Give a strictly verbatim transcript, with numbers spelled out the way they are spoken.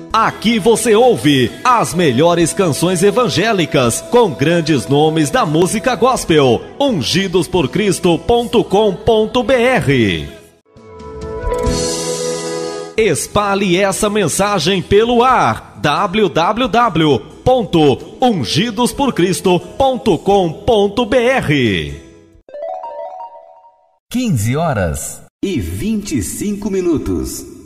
Aqui você ouve as melhores canções evangélicas com grandes nomes da música gospel. ungidos por cristo ponto com ponto b r. Espalhe essa mensagem pelo ar. w w w ponto ungidos por cristo ponto com ponto b r. quinze horas e vinte e cinco minutos.